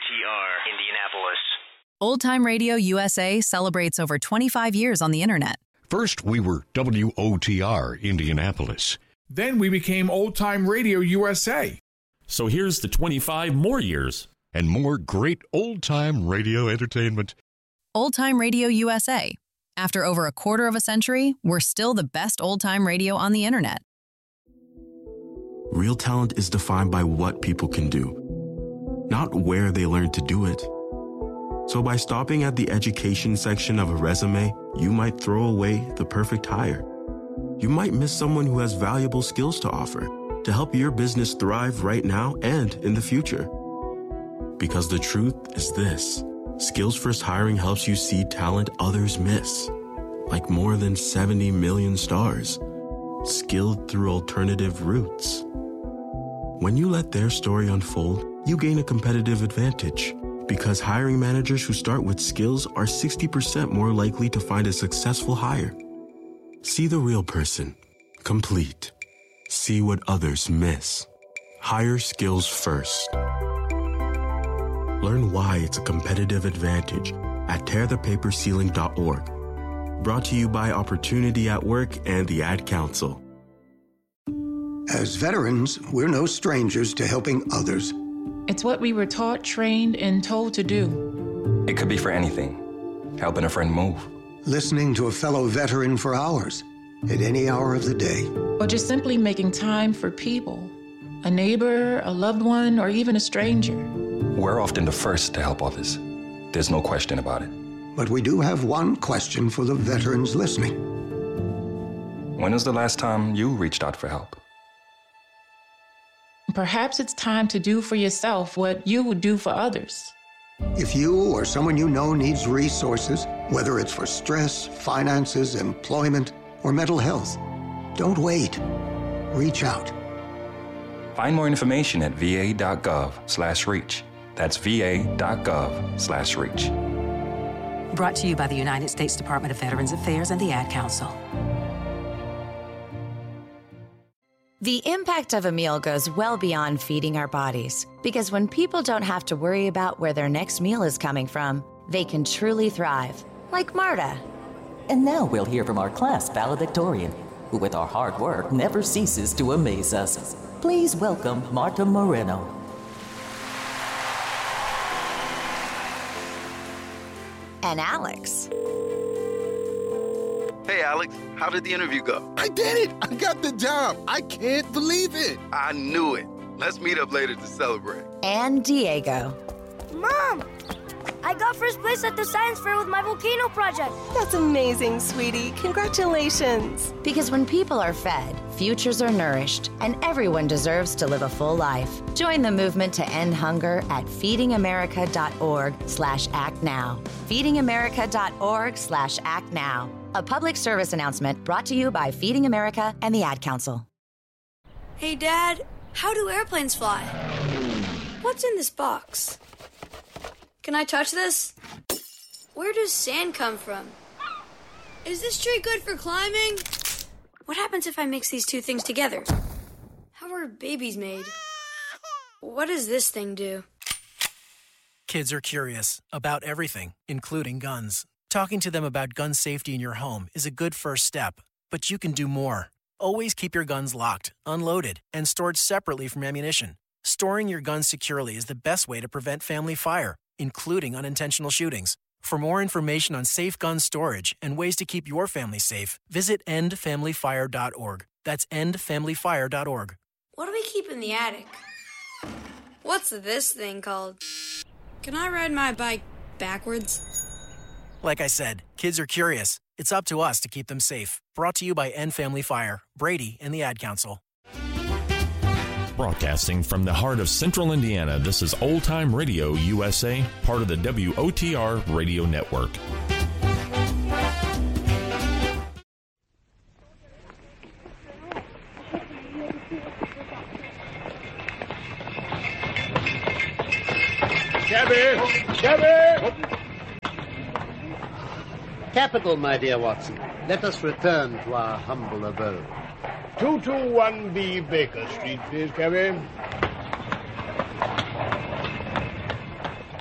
Indianapolis. Old Time Radio USA celebrates over 25 years on the Internet. First, we were WOTR Indianapolis. Then we became Old Time Radio USA. So here's the 25 more years. And more great old-time radio entertainment. Old Time Radio USA. After over a quarter of a century, we're still the best old-time radio on the Internet. Real talent is defined by what people can do, not where they learn to do it. So by stopping at the education section of a resume, you might throw away the perfect hire. You might miss someone who has valuable skills to offer to help your business thrive right now and in the future. Because the truth is this: Skills First Hiring helps you see talent others miss, like more than 70 million stars, skilled through alternative routes. When you let their story unfold, you gain a competitive advantage, because hiring managers who start with skills are 60% more likely to find a successful hire. See the real person, complete. See what others miss. Hire skills first. Learn why it's a competitive advantage at tearthepaperceiling.org. Brought to you by Opportunity at Work and the Ad Council. As veterans, we're no strangers to helping others. It's what we were taught, trained, and told to do. It could be for anything. Helping a friend move. Listening to a fellow veteran for hours, at any hour of the day. Or just simply making time for people. A neighbor, a loved one, or even a stranger. We're often the first to help others. There's no question about it. But we do have one question for the veterans listening. When was the last time you reached out for help? Perhaps it's time to do for yourself what you would do for others. If you or someone you know needs resources, whether it's for stress, finances, employment, or mental health, don't wait. Reach out. Find more information at va.gov/reach. That's va.gov/reach. Brought to you by the United States Department of Veterans Affairs and the Ad Council. The impact of a meal goes well beyond feeding our bodies, because when people don't have to worry about where their next meal is coming from, they can truly thrive, like Marta. And now we'll hear from our class valedictorian, who with our hard work never ceases to amaze us. Please welcome Marta Moreno. And Alex. Hey, Alex, how did the interview go? I did it! I got the job! I can't believe it! I knew it. Let's meet up later to celebrate. And Diego. Mom! I got first place at the science fair with my volcano project. That's amazing, sweetie. Congratulations. Because when people are fed, futures are nourished, and everyone deserves to live a full life. Join the movement to end hunger at feedingamerica.org/actnow. feedingamerica.org/actnow. A public service announcement brought to you by Feeding America and the Ad Council. Hey, Dad, how do airplanes fly? What's in this box? Can I touch this? Where does sand come from? Is this tree good for climbing? What happens if I mix these two things together? How are babies made? What does this thing do? Kids are curious about everything, including guns. Talking to them about gun safety in your home is a good first step, but you can do more. Always keep your guns locked, unloaded, and stored separately from ammunition. Storing your guns securely is the best way to prevent family fire, including unintentional shootings. For more information on safe gun storage and ways to keep your family safe, visit endfamilyfire.org. That's endfamilyfire.org. What do we keep in the attic? What's this thing called? Can I ride my bike backwards? Like I said, kids are curious. It's up to us to keep them safe. Brought to you by End Family Fire, Brady, and the Ad Council. Broadcasting from the heart of Central Indiana, this is Old Time Radio USA, part of the WOTR Radio Network. Cabby! Capital, my dear Watson. Let us return to our humble abode. 221B Baker Street, please, cabby.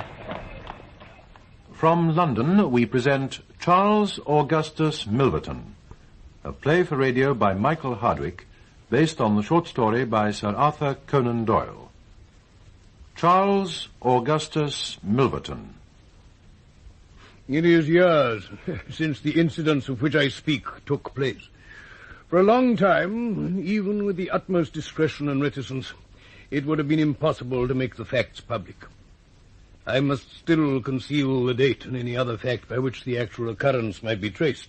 From London, we present Charles Augustus Milverton, a play for radio by Michael Hardwick, based on the short story by Sir Arthur Conan Doyle. Charles Augustus Milverton. It is years since the incidents of which I speak took place. For a long time, even with the utmost discretion and reticence, it would have been impossible to make the facts public. I must still conceal the date and any other fact by which the actual occurrence might be traced.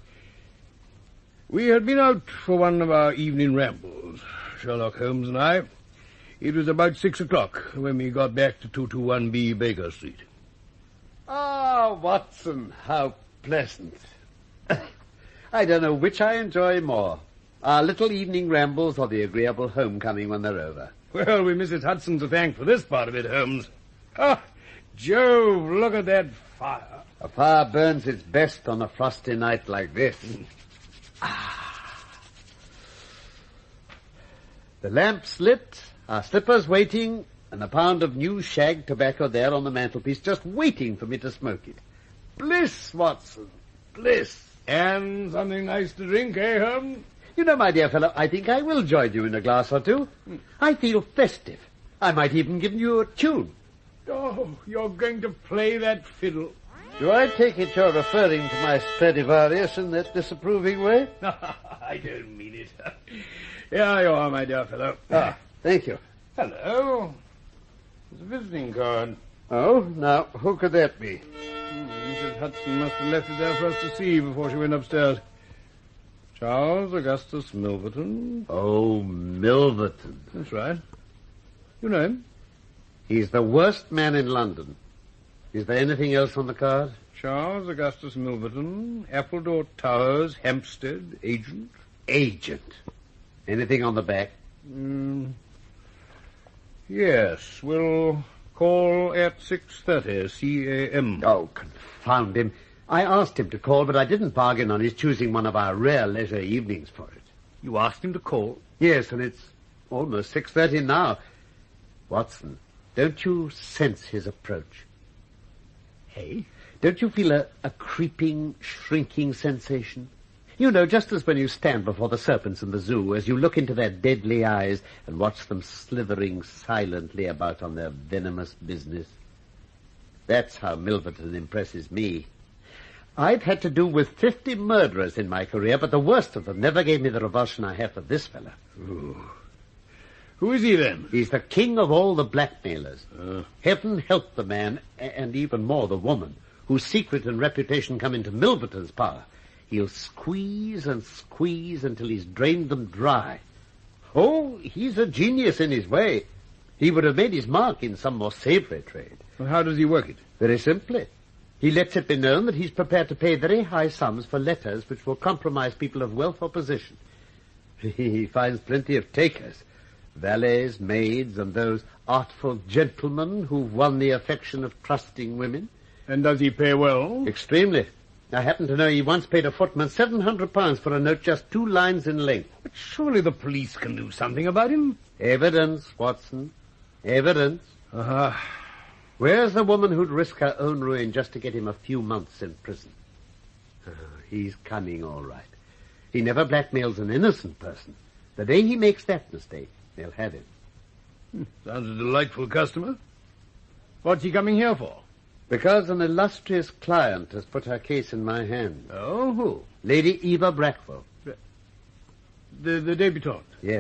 We had been out for one of our evening rambles, Sherlock Holmes and I. It was about 6 o'clock when we got back to 221B Baker Street. Ah, Watson, how pleasant. I don't know which I enjoy more, our little evening rambles or the agreeable homecoming when they're over. Well, we Mrs. Hudson to thank for this part of it, Holmes. Ah, Jove, look at that fire. A fire burns its best on a frosty night like this. The lamp's lit, our slippers waiting, and a pound of new shag tobacco there on the mantelpiece, just waiting for me to smoke it. Bliss, Watson, bliss. And something nice to drink, eh, Holmes? You know, my dear fellow, I think I will join you in a glass or two. I feel festive. I might even give you a tune. Oh, you're going to play that fiddle. Do I take it you're referring to my Stradivarius in that disapproving way? I don't mean it. Here you are, my dear fellow. Ah, thank you. Hello. It's a visiting card. Oh, now, who could that be? Mrs. Hudson must have left it there for us to see before she went upstairs. Charles Augustus Milverton. Oh, Milverton. That's right. You know him? He's the worst man in London. Is there anything else on the card? Charles Augustus Milverton, Appledore Towers, Hampstead, agent. Agent? Anything on the back? Yes, we'll call at 6:30 C.A.M. Oh, confound him. I asked him to call, but I didn't bargain on his choosing one of our rare leisure evenings for it. You asked him to call? Yes, and it's almost 6:30 now. Watson, don't you sense his approach? Hey? Don't you feel a creeping, shrinking sensation? You know, just as when you stand before the serpents in the zoo, as you look into their deadly eyes and watch them slithering silently about on their venomous business. That's how Milverton impresses me. I've had to do with 50 murderers in my career, but the worst of them never gave me the revulsion I have for this fella. Ooh. Who is he, then? He's the king of all the blackmailers. Heaven help the man, and even more the woman, whose secret and reputation come into Milverton's power. He'll squeeze and squeeze until he's drained them dry. Oh, he's a genius in his way. He would have made his mark in some more savory trade. Well, how does he work it? Very simply. He lets it be known that he's prepared to pay very high sums for letters which will compromise people of wealth or position. He finds plenty of takers. Valets, maids, and those artful gentlemen who've won the affection of trusting women. And does he pay well? Extremely. I happen to know he once paid a footman £700 for a note just 2 lines in length. But surely the police can do something about him. Evidence, Watson. Evidence. Where's the woman who'd risk her own ruin just to get him a few months in prison? He's cunning, all right. He never blackmails an innocent person. The day he makes that mistake, they'll have him. Sounds a delightful customer. What's he coming here for? Because an illustrious client has put her case in my hands. Oh, who? Lady Eva Brackwell. The debutante? Yes.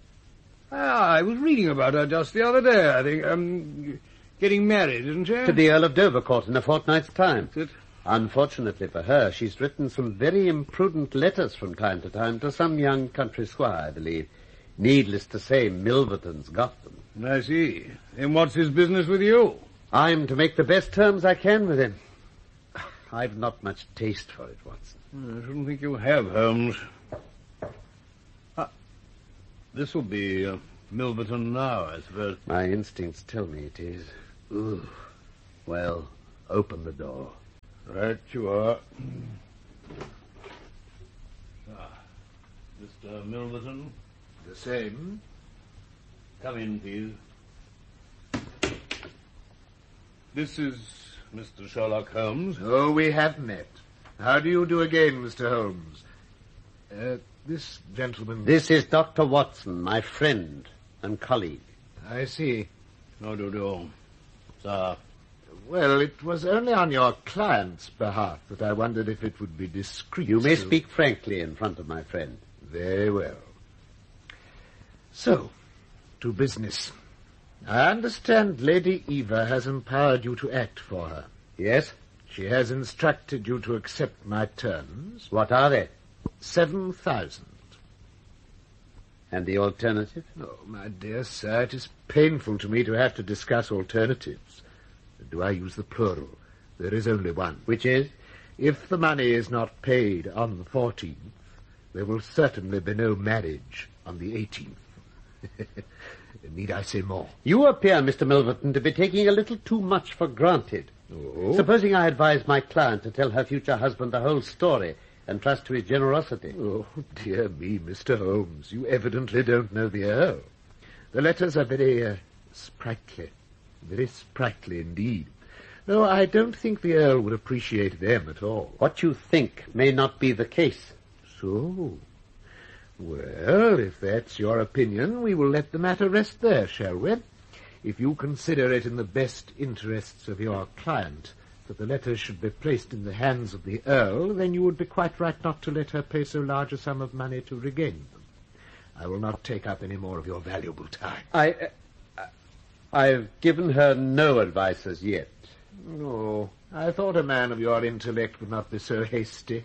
I was reading about her just the other day, I think. Getting married, isn't she? To the Earl of Dovercourt in a fortnight's time. That's it. Unfortunately for her, she's written some very imprudent letters from time to time to some young country squire, I believe. Needless to say, Milverton's got them. I see. And what's his business with you? I'm to make the best terms I can with him. I've not much taste for it, Watson. I shouldn't think you have, Holmes. This will be Milverton now, I suppose. My instincts tell me it is. Ooh. Well, open the door. Right you are. Mr. Milverton? The same. Come in, please. This is Mr. Sherlock Holmes. Oh, we have met. How do you do again, Mr. Holmes? This gentleman... This is Dr. Watson, my friend and colleague. I see. How do you do, sir? Well, it was only on your client's behalf that I wondered if it would be discreet. You may speak frankly in front of my friend. Very well. So, to business. I understand Lady Eva has empowered you to act for her. Yes? She has instructed you to accept my terms. What are they? 7,000. And the alternative? Oh, my dear sir, it is painful to me to have to discuss alternatives. Do I use the plural? There is only one. Which is? If the money is not paid on the 14th, there will certainly be no marriage on the 18th. Need I say more? You appear, Mr. Milverton, to be taking a little too much for granted. Oh? Supposing I advise my client to tell her future husband the whole story and trust to his generosity. Oh, dear me, Mr. Holmes, you evidently don't know the Earl. The letters are very sprightly indeed. No, I don't think the Earl would appreciate them at all. What you think may not be the case. So? Well, if that's your opinion, we will let the matter rest there, shall we? If you consider it in the best interests of your client that the letters should be placed in the hands of the Earl, then you would be quite right not to let her pay so large a sum of money to regain them. I will not take up any more of your valuable time. I've given her no advice as yet. No, I thought a man of your intellect would not be so hasty.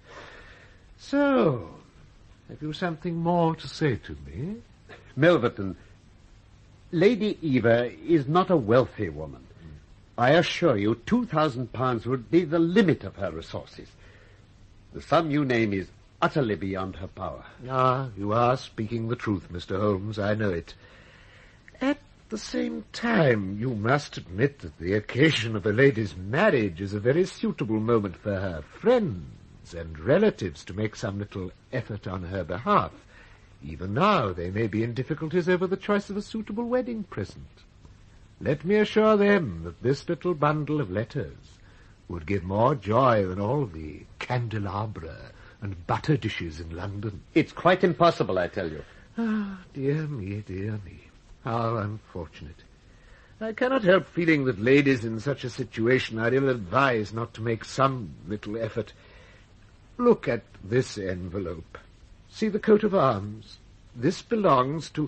So, have you something more to say to me? Milverton, Lady Eva is not a wealthy woman. I assure you, £2,000 would be the limit of her resources. The sum you name is utterly beyond her power. Ah, you are speaking the truth, Mr. Holmes, I know it. At the same time, you must admit that the occasion of a lady's marriage is a very suitable moment for her friends and relatives to make some little effort on her behalf. Even now, they may be in difficulties over the choice of a suitable wedding present. Let me assure them that this little bundle of letters would give more joy than all the candelabra and butter dishes in London. It's quite impossible, I tell you. Ah, dear me, dear me. How unfortunate. I cannot help feeling that ladies in such a situation are ill-advised not to make some little effort. Look at this envelope. See the coat of arms. This belongs to...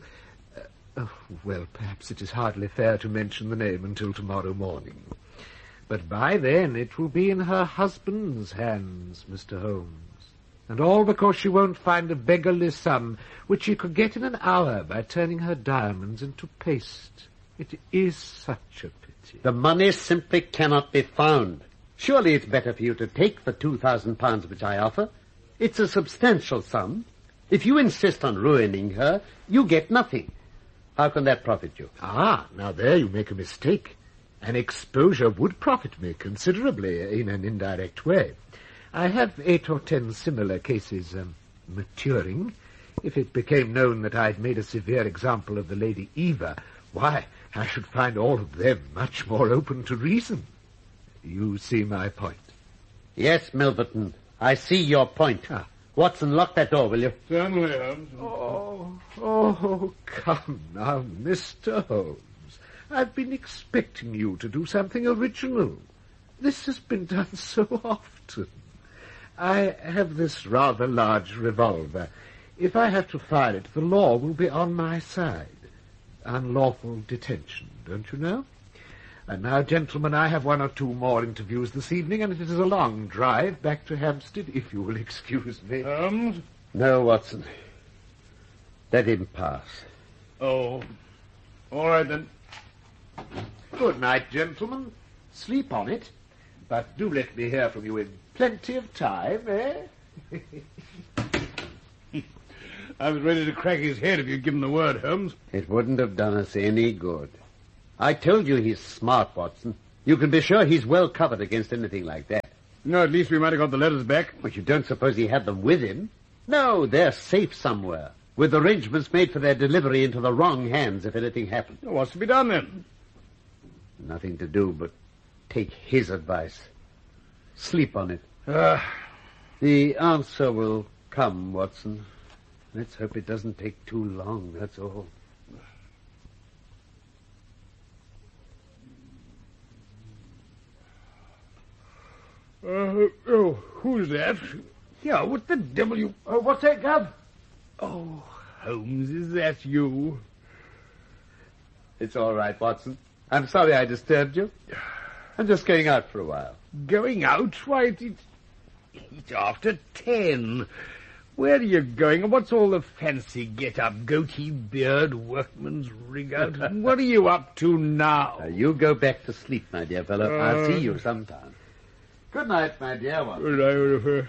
well, perhaps it is hardly fair to mention the name until tomorrow morning. But by then it will be in her husband's hands, Mr. Holmes. And all because she won't find a beggarly sum which she could get in an hour by turning her diamonds into paste. It is such a pity. The money simply cannot be found. Surely it's better for you to take the £2,000 which I offer. It's a substantial sum. If you insist on ruining her, you get nothing. How can that profit you? Ah, now there you make a mistake. An exposure would profit me considerably in an indirect way. I have 8 or 10 similar cases maturing. If it became known that I'd made a severe example of the Lady Eva, why, I should find all of them much more open to reason. You see my point? Yes, Milverton, I see your point. Watson, lock that door, will you? Certainly, Holmes. Oh, come now, Mr. Holmes. I've been expecting you to do something original. This has been done so often. I have this rather large revolver. If I have to fire it, the law will be on my side. Unlawful detention, don't you know? And now, gentlemen, I have 1 or 2 more interviews this evening, and it is a long drive back to Hampstead, if you will excuse me. Holmes? No, Watson. Let him pass. Oh, all right, then. Good night, gentlemen. Sleep on it. But do let me hear from you in plenty of time, eh? I was ready to crack his head if you'd given the word, Holmes. It wouldn't have done us any good. I told you he's smart, Watson. You can be sure he's well covered against anything like that. No, at least we might have got the letters back. But you don't suppose he had them with him? No, they're safe somewhere, with arrangements made for their delivery into the wrong hands if anything happened. Well, what's to be done, then? Nothing to do but take his advice. Sleep on it. The answer will come, Watson. Let's hope it doesn't take too long, that's all. Who's that? Yeah, what the devil you... what's that, Gov? Oh, Holmes, is that you? It's all right, Watson. I'm sorry I disturbed you. I'm just going out for a while. Going out? Why, it's after 10. Where are you going, and what's all the fancy get-up? Goatee, beard, workman's rig-out? What are you up to now? You go back to sleep, my dear fellow. I'll see you sometime. Good night, my dear one. Good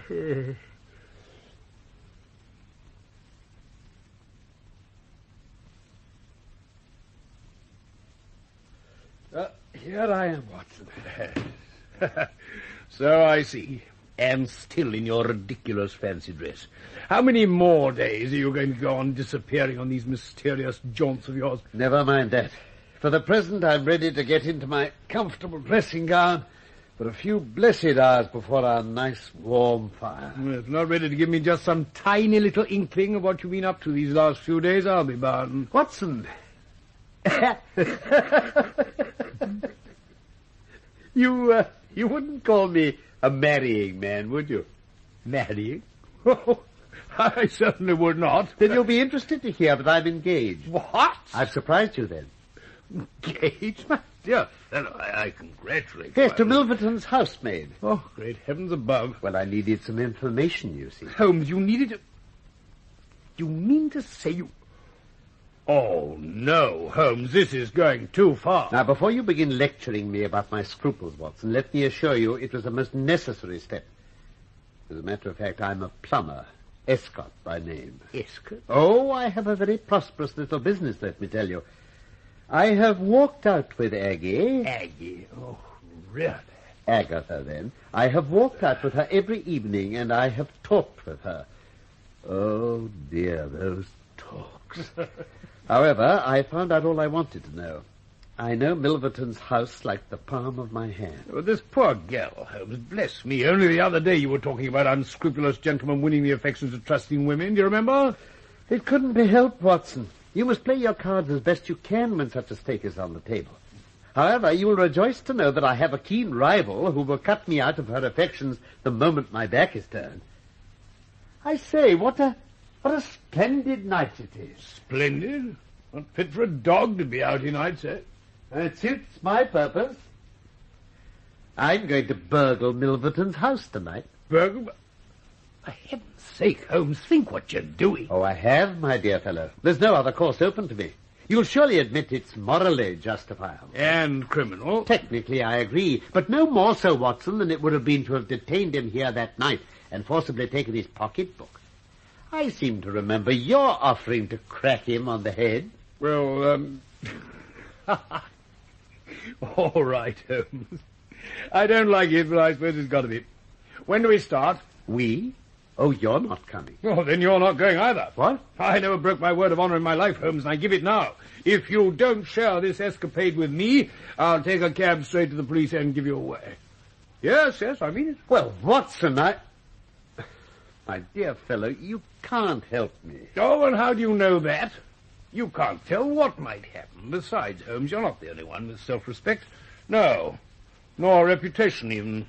night. Here I am, Watson. So I see. And still in your ridiculous fancy dress. How many more days are you going to go on disappearing on these mysterious jaunts of yours? Never mind that. For the present, I'm ready to get into my comfortable dressing gown for a few blessed hours before our nice warm fire. Well, if not ready to give me just some tiny little inkling of what you've been up to these last few days, I'll be bound. Watson. You wouldn't call me a marrying man, would you? Marrying? Oh, I certainly would not. Then you'll be interested to hear that I'm engaged. What? I've surprised you then. Engaged? My dear fellow, I congratulate you. Yes, to Milverton's housemaid. Oh, great heavens above. Well, I needed some information, you see. Holmes, you needed... You mean to say you... Oh, no, Holmes, this is going too far. Now, before you begin lecturing me about my scruples, Watson, let me assure you it was a most necessary step. As a matter of fact, I'm a plumber, Escott by name. Escott? Oh, I have a very prosperous little business, let me tell you. I have walked out with Aggie. Aggie? Oh, really? Agatha, then. I have walked out with her every evening, and I have talked with her. Oh, dear, those talks. However, I found out all I wanted to know. I know Milverton's house like the palm of my hand. Well, this poor girl, Holmes, bless me. Only the other day you were talking about unscrupulous gentlemen winning the affections of trusting women. Do you remember? It couldn't be helped, Watson. You must play your cards as best you can when such a stake is on the table. However, you will rejoice to know that I have a keen rival who will cut me out of her affections the moment my back is turned. I say, what a splendid night it is. Splendid? Not fit for a dog to be out in, I'd say. It suits my purpose. I'm going to burgle Milverton's house tonight. Burgle? For heaven's sake, Holmes, think what you're doing. Oh, I have, my dear fellow. There's no other course open to me. You'll surely admit it's morally justifiable. And criminal. Technically, I agree. But no more so, Watson, than it would have been to have detained him here that night and forcibly taken his pocketbook. I seem to remember your offering to crack him on the head. Well, all right, Holmes. I don't like it, but I suppose it's got to be. When do we start? We? Oh, you're not coming. Oh, then you're not going either. What? I never broke my word of honor in my life, Holmes, and I give it now. If you don't share this escapade with me, I'll take a cab straight to the police and give you away. Yes, I mean it. Well, Watson, My dear fellow, you can't help me. Oh, and how do you know that? You can't tell what might happen. Besides, Holmes, you're not the only one with self-respect. No, nor reputation, even.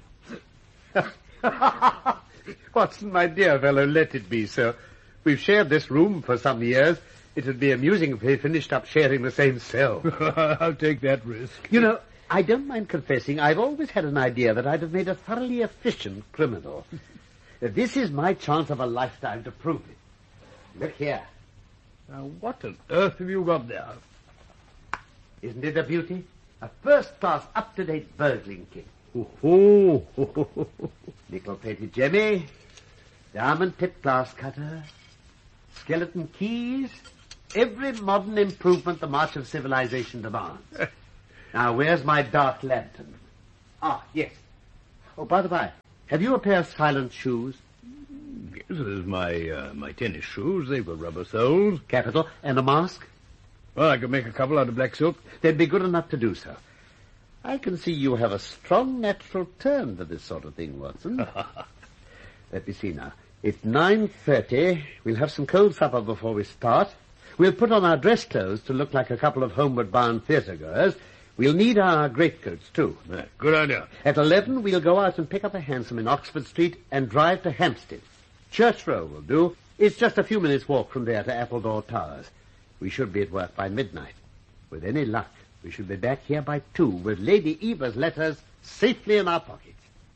Watson, my dear fellow, let it be so. We've shared this room for some years. It would be amusing if we finished up sharing the same cell. I'll take that risk. You know, I don't mind confessing, I've always had an idea that I'd have made a thoroughly efficient criminal. This is my chance of a lifetime to prove it. Look here. Now, what on earth have you got there? Isn't it a beauty? A first-class, up-to-date burgling kit. Oh. Nickel-plated jemmy, diamond-tipped glass cutter, skeleton keys, every modern improvement the march of civilization demands. Now, where's my dark lantern? Ah, yes. Oh, by the by, have you a pair of silent shoes? Yes, there's my tennis shoes. They've got rubber soles. Capital. And a mask? Well, I could make a couple out of black silk. They'd be good enough to do so. I can see you have a strong natural turn for this sort of thing, Watson. Let me see now. It's 9:30. We'll have some cold supper before we start. We'll put on our dress clothes to look like a couple of homeward-bound theatre-goers. We'll need our greatcoats, too. Good idea. At 11, we'll go out and pick up a hansom in Oxford Street and drive to Hampstead. Church Row will do. It's just a few minutes' walk from there to Appledore Towers. We should be at work by midnight. With any luck, we should be back here by 2 with Lady Eva's letters safely in our pockets.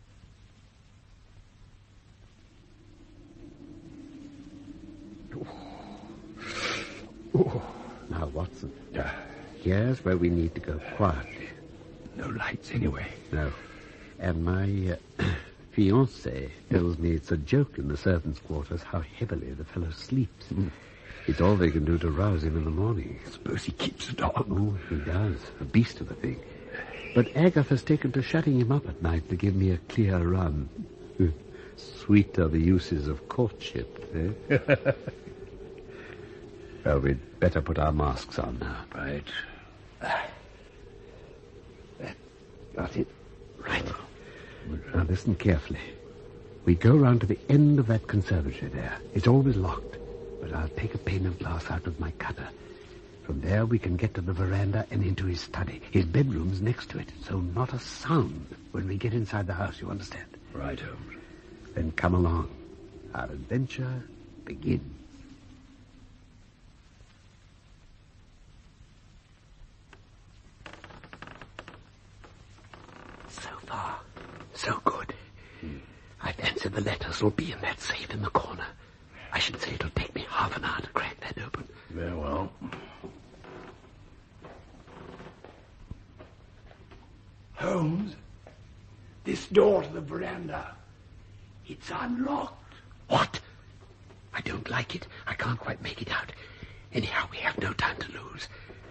Now, Watson, here's where we need to go quietly. No lights anyway. No. And my fiancé tells me it's a joke in the servants' quarters how heavily the fellow sleeps. It's all they can do to rouse him in the morning. Suppose he keeps the dog. Oh, he does. A beast of a thing. But Agatha's taken to shutting him up at night to give me a clear run. Sweet are the uses of courtship, eh? Well, we'd better put our masks on now. Right. Got it. Right. Now listen carefully. We go round to the end of that conservatory there. It's always locked, but I'll take a pane of glass out with my cutter. From there we can get to the veranda and into his study. His bedroom's next to it, so not a sound when we get inside the house, you understand? Right, Holmes. Then come along. Our adventure begins. So far, so good. I fancy the letters will be in that safe in the corner. I should say it'll take me half an hour to crack that open. Very well. Holmes, this door to the veranda, it's unlocked. What? I don't like it. I can't quite make it out. Anyhow, we have no time to lose.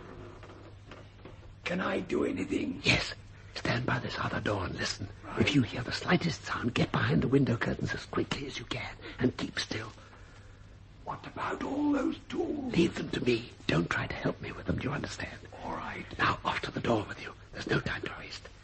Can I do anything? Yes. Stand by this other door and listen. Right. If you hear the slightest sound, get behind the window curtains as quickly as you can and keep still. What about all those tools? Leave them to me. Don't try to help me with them, do you understand? All right. Now, off to the door with you. There's no time to waste.